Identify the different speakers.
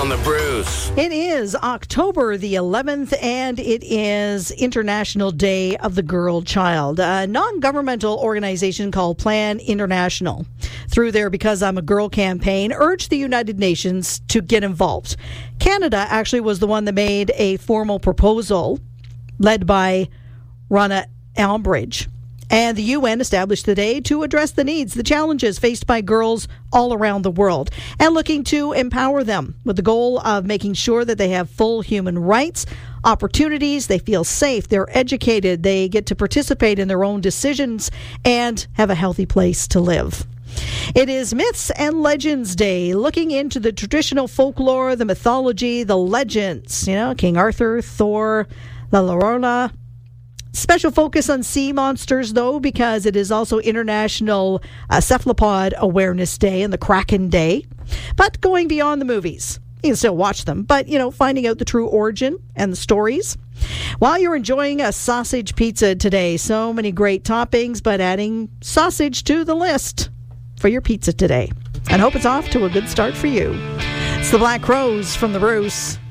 Speaker 1: on the Bruce.
Speaker 2: It is October the 11th, and it is International Day of the Girl Child. A non-governmental organization called Plan International, through their Because I'm a Girl campaign, urged the United Nations to get involved. Canada actually was the one that made a formal proposal, led by Rona Elmbridge. And the UN established the day to address the needs, the challenges faced by girls all around the world, and looking to empower them with the goal of making sure that they have full human rights, opportunities, they feel safe, they're educated, they get to participate in their own decisions, and have a healthy place to live. It is Myths and Legends Day, looking into the traditional folklore, the mythology, the legends, King Arthur, Thor, La Llorona. Special focus on sea monsters, though, because it is also International Cephalopod Awareness Day and the Kraken Day. But going beyond the movies, you can still watch them, but, finding out the true origin and the stories. While you're enjoying a sausage pizza today, so many great toppings, but adding sausage to the list for your pizza today. And hope it's off to a good start for you. It's the Black Crowes from the Bruce.